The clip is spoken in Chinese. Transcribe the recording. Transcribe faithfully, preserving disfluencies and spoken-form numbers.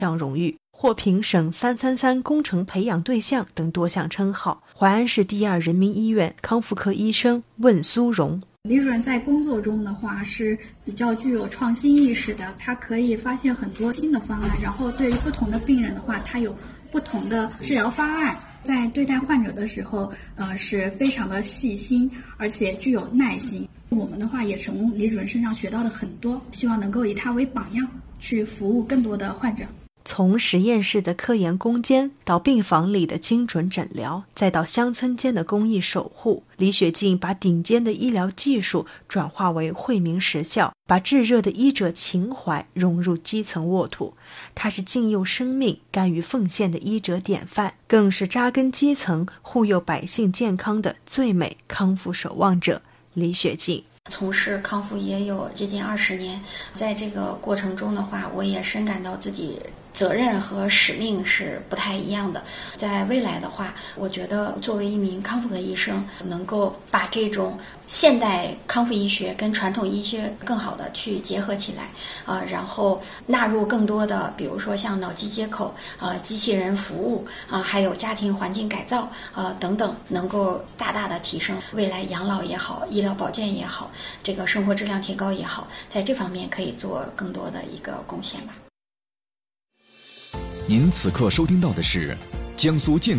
项荣誉，获评省三三三工程培养对象等多项称号。淮安市第二人民医院康复科医生问苏荣。 李主任在工作中的话是比较具有创新意识的，他可以发现很多新的方案，然后对于不同的病人的话，他有不同的治疗方案。在对待患者的时候，呃，是非常的细心，而且具有耐心。我们的话也从李主任身上学到了很多，希望能够以他为榜样，去服务更多的患者。 从实验室的科研攻坚，到病房里的精准诊疗，再到乡村间的公益守护，李雪静把顶尖的医疗技术转化为惠民实效，把炙热的医者情怀融入基层沃土。她是敬佑生命、甘于奉献的医者典范，更是扎根基层、护佑百姓健康的最美康复守望者。李雪静从事康复也有接近二十年，在这个过程中的话，我也深感到自己责任和使命是不太一样的。在未来的话，我觉得作为一名康复科医生，能够把这种现代康复医学跟传统医学更好的去结合起来，呃，然后纳入更多的，比如说像脑机接口、呃机器人服务啊、呃，还有家庭环境改造呃等等，能够大大的提升未来养老也好、医疗保健也好、这个生活质量提高也好，在这方面可以做更多的一个贡献吧。 您此刻收听到的是江苏健